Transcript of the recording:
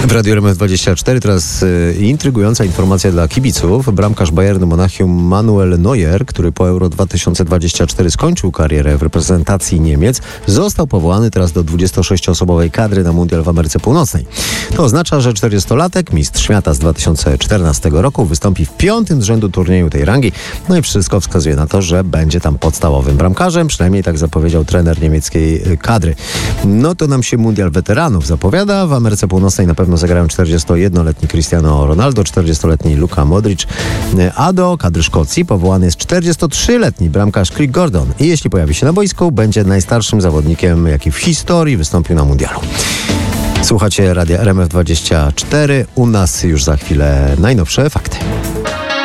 W Radiu RMF24 teraz intrygująca informacja dla kibiców. Bramkarz Bayernu Monachium Manuel Neuer, który po Euro 2024 skończył karierę w reprezentacji Niemiec, został powołany teraz do 26-osobowej kadry na Mundial w Ameryce Północnej. To oznacza, że 40-latek, mistrz świata z 2014 roku, wystąpi w 5. z rzędu turnieju tej rangi. No i wszystko wskazuje na to, że będzie tam podstawowym bramkarzem, przynajmniej tak zapowiedział trener niemieckiej kadry. No to nam się Mundial weteranów zapowiada. W Ameryce Północnej na pewno zagrają 41-letni Cristiano Ronaldo, 40-letni Luka Modric, a do kadry Szkocji powołany jest 43-letni bramkarz Craig Gordon. I jeśli pojawi się na boisku, będzie najstarszym zawodnikiem, jaki w historii wystąpił na Mundialu. Słuchacie Radia RMF24. U nas już za chwilę najnowsze fakty.